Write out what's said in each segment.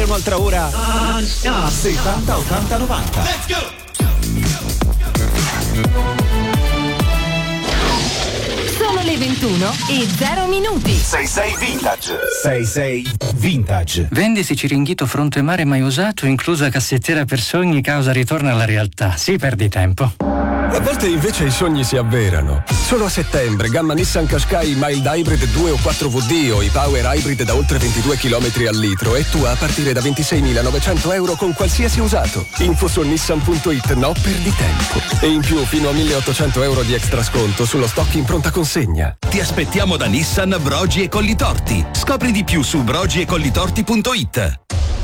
un'altra ora. 70 80 90. Let's go! Sono le 21:0 66 Vintage. 66 Vintage. Vendisi Ciringhito fronte mare mai usato, inclusa cassettiera per sogni, causa ritorno alla realtà. Sì, perdi tempo. A volte invece i sogni si avverano. Solo a settembre, gamma Nissan Qashqai Mild Hybrid 2 o 4WD o i Power Hybrid da oltre 22 km al litro e tu a partire da 26.900 euro con qualsiasi usato. Info su nissan.it, no, perdi tempo. E in più fino a 1.800 euro di extra sconto sullo stock in pronta consegna. Ti aspettiamo da Nissan Brogi e Collitorti. Scopri di più su brogiecolltorti.it.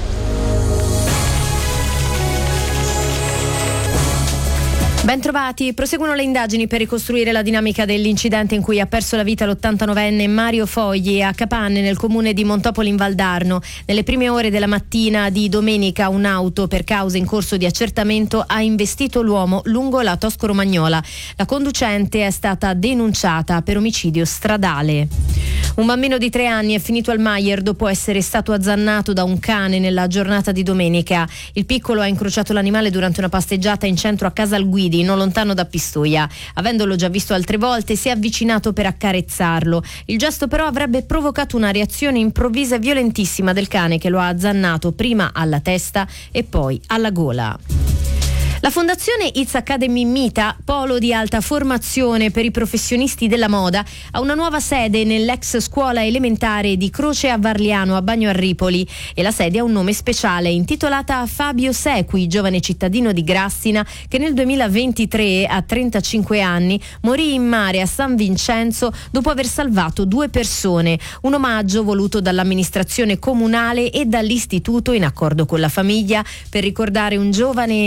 Bentrovati, proseguono le indagini per ricostruire la dinamica dell'incidente in cui ha perso la vita l'89enne Mario Fogli a Capanne, nel comune di Montopoli in Valdarno. Nelle prime ore della mattina di domenica un'auto, per cause in corso di accertamento, ha investito l'uomo lungo la Tosco-Romagnola. La conducente è stata denunciata per omicidio stradale. Un bambino di 3 anni è finito al Maier dopo essere stato azzannato da un cane nella giornata di domenica. Il piccolo ha incrociato l'animale durante una passeggiata in centro a Casalguidi, non lontano da Pistoia. Avendolo già visto altre volte, si è avvicinato per accarezzarlo. Il gesto però avrebbe provocato una reazione improvvisa e violentissima del cane, che lo ha azzannato prima alla testa e poi alla gola. La Fondazione It's Academy Mita, polo di alta formazione per i professionisti della moda, ha una nuova sede nell'ex scuola elementare di Croce a Varliano a Bagno a Ripoli, e la sede ha un nome speciale, intitolata a Fabio Sequi, giovane cittadino di Grassina che nel 2023, a 35 anni, morì in mare a San Vincenzo dopo aver salvato 2 persone. Un omaggio voluto dall'amministrazione comunale e dall'istituto in accordo con la famiglia per ricordare un giovane